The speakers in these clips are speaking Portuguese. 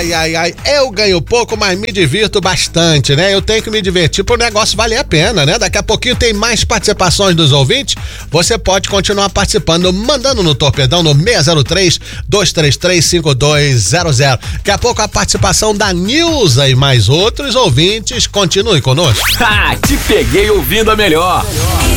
Ai, eu ganho pouco, mas me divirto bastante, né? Eu tenho que me divertir pro negócio valer a pena, né? Daqui a pouquinho tem mais participações dos ouvintes. Você pode continuar participando, mandando no Torpedão no 603-233-5200. Daqui a pouco a participação da Nilza e mais outros ouvintes. Continue conosco. Te peguei ouvindo a melhor.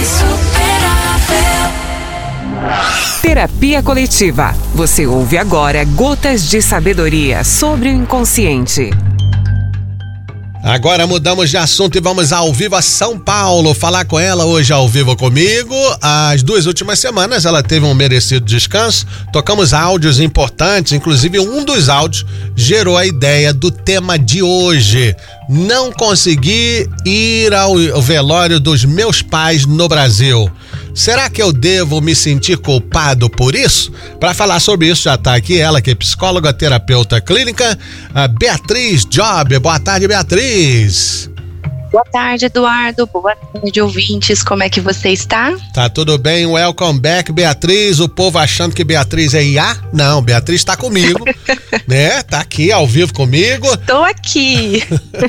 Terapia Coletiva. Você ouve agora gotas de sabedoria sobre o inconsciente. Agora mudamos de assunto e vamos ao vivo a São Paulo falar com ela hoje ao vivo comigo. As 2 últimas semanas ela teve um merecido descanso, tocamos áudios importantes, inclusive um dos áudios gerou a ideia do tema de hoje. Não consegui ir ao velório dos meus pais no Brasil. Será que eu devo me sentir culpado por isso? Para falar sobre isso já está aqui ela, que é psicóloga, terapeuta clínica, a Beatriz Job. Boa tarde, Beatriz. Boa tarde, Eduardo. Boa tarde, ouvintes. Como é que você está? Tá tudo bem. Welcome back, Beatriz. O povo achando que Beatriz é IA? Não, Beatriz tá comigo, né? Tá aqui ao vivo comigo. Tô aqui.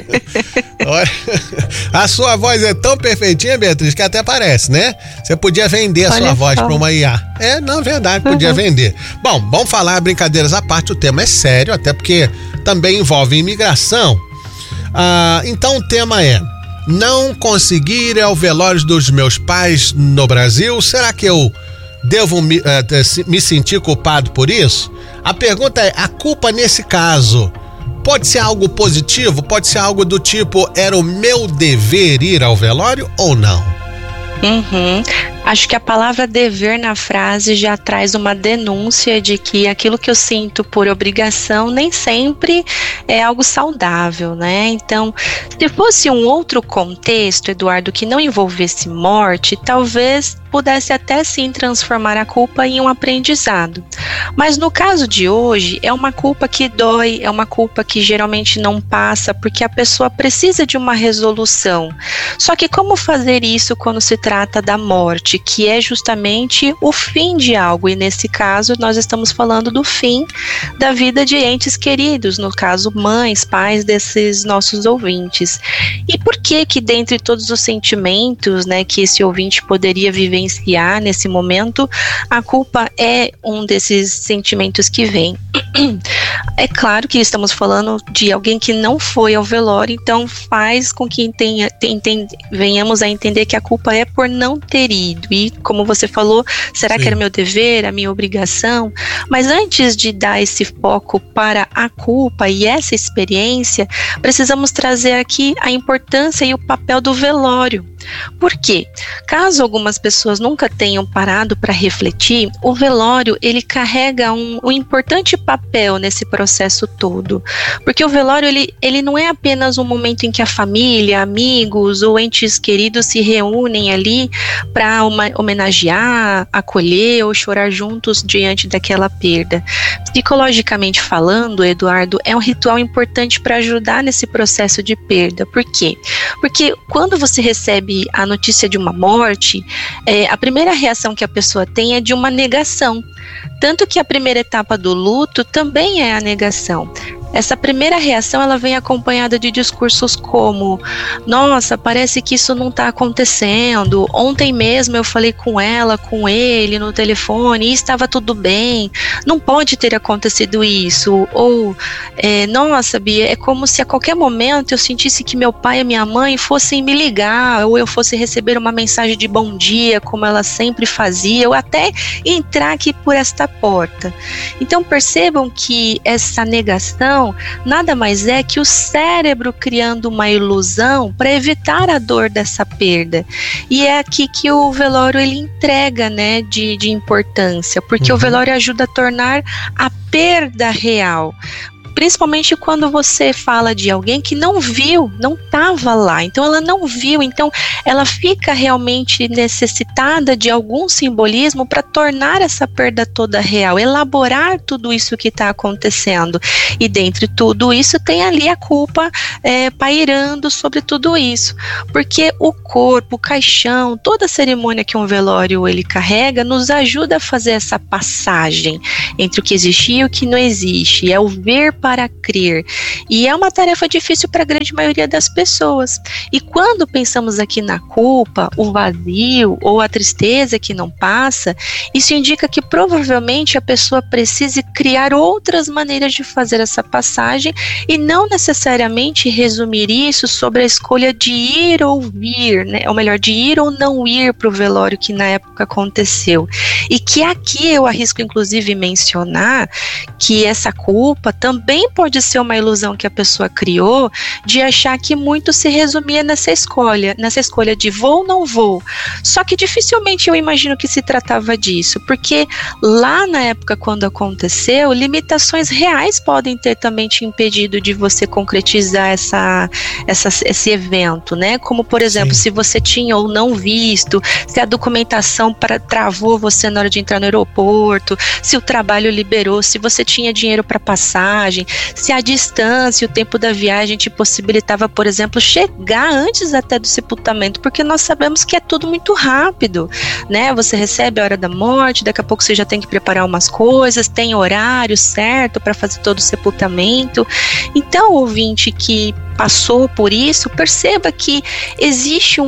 A sua voz é tão perfeitinha, Beatriz, que até parece, né? Você podia vender a sua voz para uma IA. Não, verdade, podia vender. Bom, vamos falar, brincadeiras à parte, o tema é sério, até porque também envolve imigração. Então o tema é: não conseguir ir ao velório dos meus pais no Brasil. Será que eu devo me sentir culpado por isso? A pergunta é: a culpa nesse caso pode ser algo positivo? Pode ser algo do tipo, era o meu dever ir ao velório ou não? Acho que a palavra dever na frase já traz uma denúncia de que aquilo que eu sinto por obrigação nem sempre é algo saudável, né? Então, se fosse um outro contexto, Eduardo, que não envolvesse morte, talvez pudesse até sim transformar a culpa em um aprendizado. Mas no caso de hoje, é uma culpa que dói, é uma culpa que geralmente não passa, porque a pessoa precisa de uma resolução. Só que como fazer isso quando se trata da morte, que é justamente o fim de algo, e nesse caso nós estamos falando do fim da vida de entes queridos, no caso mães, pais desses nossos ouvintes. E por que dentre todos os sentimentos, né, que esse ouvinte poderia vivenciar nesse momento, a culpa é um desses sentimentos que vem? É claro que estamos falando de alguém que não foi ao velório, então faz com que venhamos a entender que a culpa é por não ter ido. E como você falou, será que era meu dever, a minha obrigação? Mas antes de dar esse foco para a culpa e essa experiência, precisamos trazer aqui a importância e o papel do velório. Por quê? Caso algumas pessoas nunca tenham parado para refletir, o velório ele carrega um importante papel nesse processo todo, porque o velório ele não é apenas um momento em que a família, amigos ou entes queridos se reúnem ali para homenagear, acolher ou chorar juntos diante daquela perda. Psicologicamente falando, Eduardo, é um ritual importante para ajudar nesse processo de perda. Por quê? Porque quando você recebe a notícia de uma morte, a primeira reação que a pessoa tem é de uma negação. Tanto que a primeira etapa do luto também é a negação. Essa primeira reação ela vem acompanhada de discursos como: nossa, parece que isso não está acontecendo, ontem mesmo eu falei com ela, com ele no telefone e estava tudo bem, não pode ter acontecido isso. Ou nossa, Bia, é como se a qualquer momento eu sentisse que meu pai e minha mãe fossem me ligar, ou eu fosse receber uma mensagem de bom dia como ela sempre fazia, ou até entrar aqui por esta porta. Então percebam que essa negação nada mais é que o cérebro criando uma ilusão para evitar a dor dessa perda. E é aqui que o velório ele entrega, né, de importância, porque o velório ajuda a tornar a perda real. Principalmente quando você fala de alguém que não viu, não estava lá, então ela não viu, então ela fica realmente necessitada de algum simbolismo para tornar essa perda toda real, elaborar tudo isso que está acontecendo. E dentre tudo isso tem ali a culpa pairando sobre tudo isso, porque o corpo, o caixão, toda a cerimônia que um velório ele carrega nos ajuda a fazer essa passagem entre o que existe e o que não existe, é o ver para crer. E é uma tarefa difícil para a grande maioria das pessoas. E quando pensamos aqui na culpa, o vazio ou a tristeza que não passa, isso indica que provavelmente a pessoa precise criar outras maneiras de fazer essa passagem e não necessariamente resumir isso sobre a escolha de ir ou vir, né? Ou melhor, de ir ou não ir para o velório que na época aconteceu. E que aqui eu arrisco inclusive mencionar que essa culpa também pode ser uma ilusão que a pessoa criou de achar que muito se resumia nessa escolha de vou ou não vou. Só que dificilmente eu imagino que se tratava disso, porque lá na época quando aconteceu, limitações reais podem ter também te impedido de você concretizar esse evento, né? Como, por exemplo, se você tinha ou não visto, se a documentação travou você na hora de entrar no aeroporto, se o trabalho liberou, se você tinha dinheiro para passagem, se a distância e o tempo da viagem te possibilitava, por exemplo, chegar antes até do sepultamento, porque nós sabemos que é tudo muito rápido, né? Você recebe a hora da morte, daqui a pouco você já tem que preparar umas coisas, tem horário certo para fazer todo o sepultamento. Então, o ouvinte que passou por isso, perceba que existe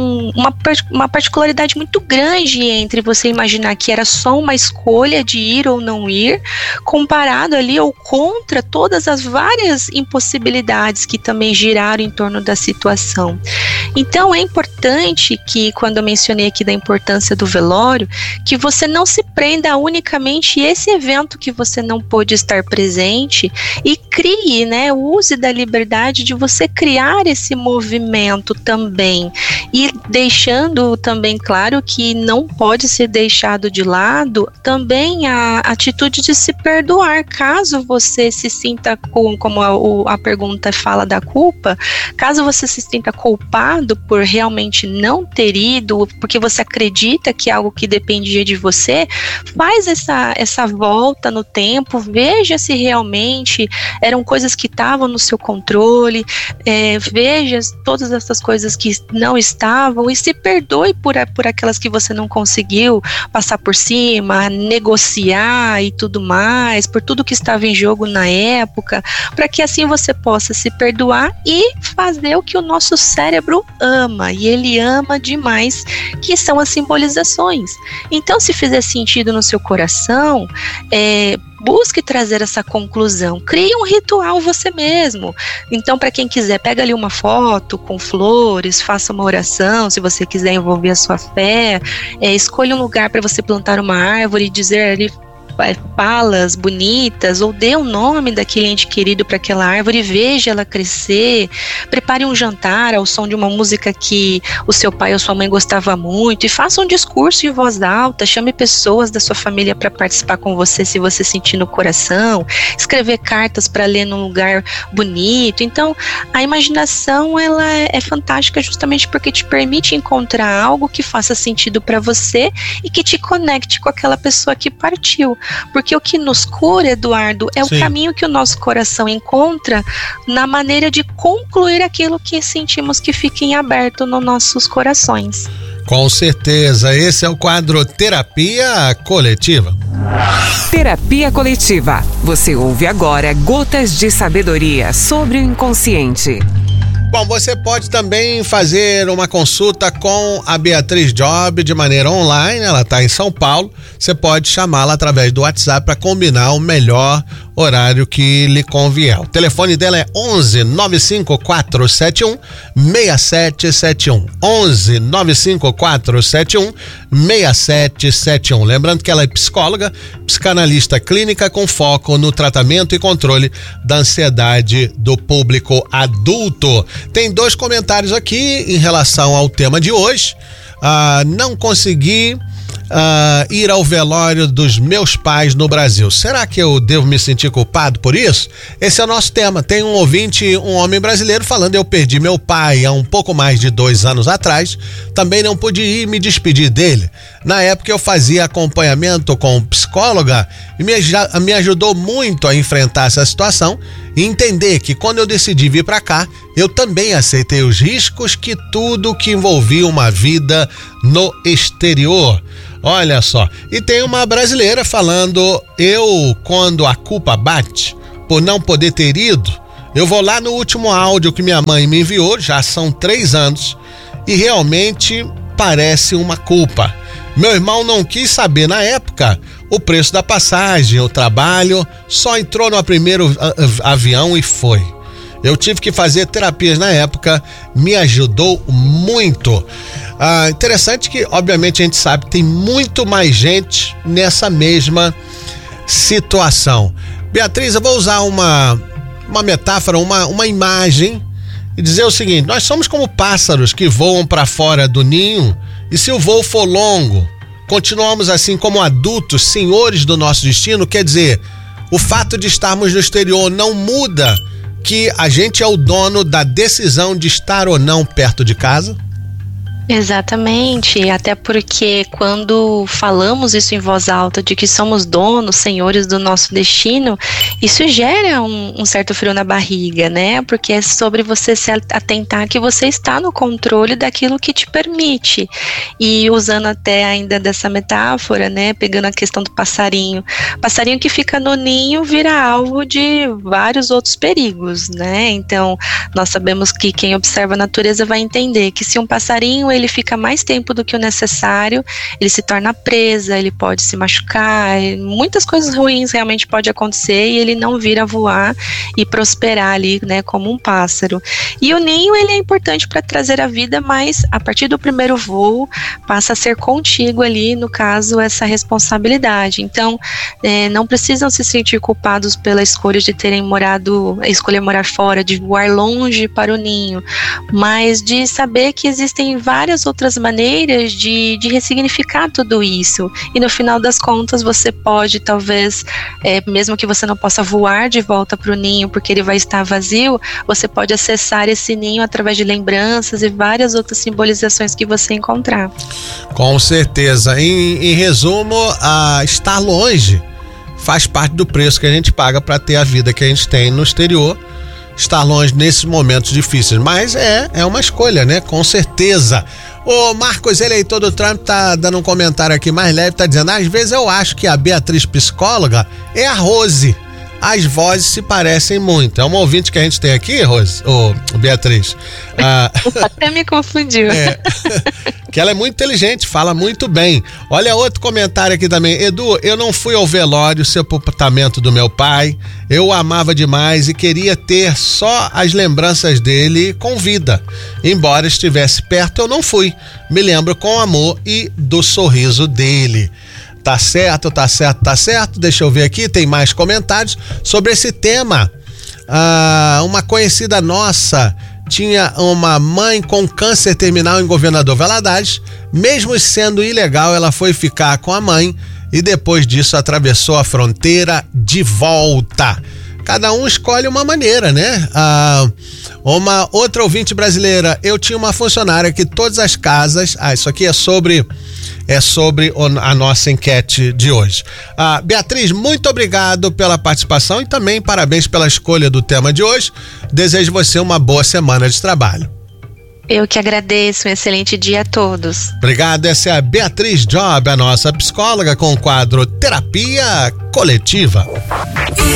uma particularidade muito grande entre você imaginar que era só uma escolha de ir ou não ir, comparado ali ou contra todas as várias impossibilidades que também giraram em torno da situação. Então é importante que, quando eu mencionei aqui da importância do velório, que você não se prenda a unicamente esse evento que você não pôde estar presente e crie, né, use da liberdade de você criar esse movimento também, e deixando também claro que não pode ser deixado de lado também a atitude de se perdoar, caso você se sinta, como a pergunta fala da culpa, caso você se sinta culpado por realmente não ter ido, porque você acredita que é algo que dependia de você, faz essa volta no tempo, veja se realmente eram coisas que estavam no seu controle, veja todas essas coisas que não estavam e se perdoe por aquelas que você não conseguiu passar por cima, negociar e tudo mais, por tudo que estava em jogo na época, para que assim você possa se perdoar e fazer o que o nosso cérebro ama, e ele ama demais, que são as simbolizações. Então, se fizer sentido no seu coração, busque trazer essa conclusão, crie um ritual você mesmo. Então, para quem quiser, pega ali uma foto com flores, faça uma oração, se você quiser envolver a sua fé, escolha um lugar para você plantar uma árvore e dizer ali falas bonitas, ou dê o nome daquele ente querido para aquela árvore e veja ela crescer. Prepare um jantar ao som de uma música que o seu pai ou sua mãe gostava muito e faça um discurso em voz alta, chame pessoas da sua família para participar com você, se você sentir no coração, escrever cartas para ler num lugar bonito. Então, a imaginação, ela é fantástica justamente porque te permite encontrar algo que faça sentido para você e que te conecte com aquela pessoa que partiu. Porque o que nos cura, Eduardo, é o caminho que o nosso coração encontra na maneira de concluir aquilo que sentimos que fica em aberto nos nossos corações. Com certeza, esse é o quadro Terapia Coletiva. Terapia Coletiva. Você ouve agora Gotas de Sabedoria sobre o inconsciente. Bom, você pode também fazer uma consulta com a Beatriz Job de maneira online, ela está em São Paulo. Você pode chamá-la através do WhatsApp para combinar o melhor horário que lhe convier. O telefone dela é 11 95471 6771. 11 95471 6771. Lembrando que ela é psicóloga, psicanalista clínica com foco no tratamento e controle da ansiedade do público adulto. Tem 2 comentários aqui em relação ao tema de hoje. Não consegui ir ao velório dos meus pais no Brasil. Será que eu devo me sentir culpado por isso? Esse é o nosso tema. Tem um ouvinte, um homem brasileiro, falando: eu perdi meu pai há um pouco mais de 2 anos atrás, também não pude ir me despedir dele. Na época eu fazia acompanhamento com psicóloga e me ajudou muito a enfrentar essa situação e entender que quando eu decidi vir para cá, eu também aceitei os riscos que tudo que envolvia uma vida no exterior. Olha só, e tem uma brasileira falando: eu, quando a culpa bate, por não poder ter ido, eu vou lá no último áudio que minha mãe me enviou, já são 3 anos, e realmente parece uma culpa. Meu irmão não quis saber na época o preço da passagem, o trabalho, só entrou no primeiro avião e foi. Eu tive que fazer terapias na época, me ajudou muito. Interessante que, obviamente, a gente sabe que tem muito mais gente nessa mesma situação. Beatriz, eu vou usar uma metáfora, uma imagem e dizer o seguinte: nós somos como pássaros que voam para fora do ninho, e se o voo for longo, continuamos assim como adultos, senhores do nosso destino. Quer dizer, o fato de estarmos no exterior não muda que a gente é o dono da decisão de estar ou não perto de casa? Exatamente, até porque quando falamos isso em voz alta, de que somos donos, senhores do nosso destino, isso gera um certo frio na barriga, né? Porque é sobre você se atentar que você está no controle daquilo que te permite. E usando até ainda dessa metáfora, né? Pegando a questão do passarinho. Passarinho que fica no ninho vira alvo de vários outros perigos, né? Então, nós sabemos que quem observa a natureza vai entender que se um passarinho ele fica mais tempo do que o necessário, ele se torna presa, ele pode se machucar, muitas coisas ruins realmente podem acontecer e ele não vir a voar e prosperar ali, né, como um pássaro. E o ninho, ele é importante para trazer a vida, mas a partir do primeiro voo passa a ser contigo ali, no caso, essa responsabilidade. Então, não precisam se sentir culpados pela escolha de terem escolher morar fora, de voar longe para o ninho, mas de saber que existem várias outras maneiras de ressignificar tudo isso, e no final das contas você pode talvez, mesmo que você não possa voar de volta para o ninho porque ele vai estar vazio, você pode acessar esse ninho através de lembranças e várias outras simbolizações que você encontrar. Com certeza. Em resumo, estar longe faz parte do preço que a gente paga para ter a vida que a gente tem no exterior. Estar longe nesses momentos difíceis, mas é uma escolha, né? Com certeza. O Marcos, eleitor do Trump, tá dando um comentário aqui mais leve, tá dizendo: às vezes eu acho que a Beatriz psicóloga é a Rose. As vozes se parecem muito. É uma ouvinte que a gente tem aqui, Rose, Beatriz. Até me confundiu. Que ela é muito inteligente, fala muito bem. Olha outro comentário aqui também. Edu, eu não fui ao velório, sepultamento do meu pai. Eu o amava demais e queria ter só as lembranças dele com vida. Embora estivesse perto, eu não fui. Me lembro com amor e do sorriso dele. Tá certo. Deixa eu ver aqui, tem mais comentários sobre esse tema. Uma conhecida nossa tinha uma mãe com câncer terminal em Governador Valadares. Mesmo sendo ilegal, ela foi ficar com a mãe e depois disso atravessou a fronteira de volta. Cada um escolhe uma maneira, né? Uma outra ouvinte brasileira: eu tinha uma funcionária que todas as casas... isso aqui é sobre a nossa enquete de hoje. Beatriz, muito obrigado pela participação e também parabéns pela escolha do tema de hoje. Desejo você uma boa semana de trabalho. Eu que agradeço, um excelente dia a todos. Obrigado, essa é a Beatriz Job, a nossa psicóloga com o quadro Terapia Coletiva.